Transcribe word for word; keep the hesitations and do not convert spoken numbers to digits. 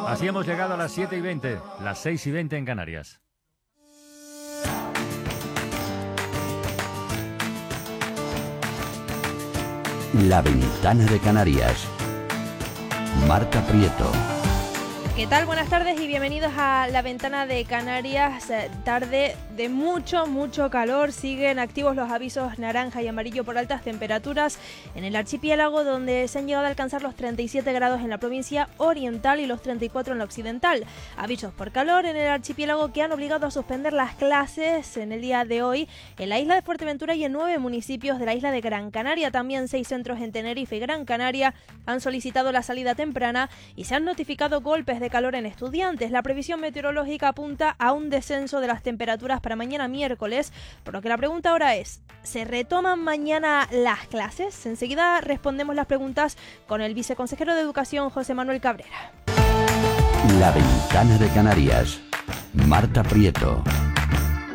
Así hemos llegado a las siete y veinte, las seis y veinte en Canarias. La Ventana de Canarias. Marta Prieto. ¿Qué tal? Buenas tardes y bienvenidos a La Ventana de Canarias. Tarde de mucho, mucho calor. Siguen activos los avisos naranja y amarillo por altas temperaturas en el archipiélago, donde se han llegado a alcanzar los treinta y siete grados en la provincia oriental y los treinta y cuatro en la occidental. Avisos por calor en el archipiélago que han obligado a suspender las clases en el día de hoy en la isla de Fuerteventura y en nueve municipios de la isla de Gran Canaria. También seis centros en Tenerife y Gran Canaria han solicitado la salida temprana y se han notificado golpes de calor en estudiantes. La previsión meteorológica apunta a un descenso de las temperaturas para mañana miércoles, por lo que la pregunta ahora es: ¿se retoman mañana las clases? Enseguida respondemos las preguntas con el viceconsejero de Educación, José Manuel Cabrera. La Ventana de Canarias. Marta Prieto.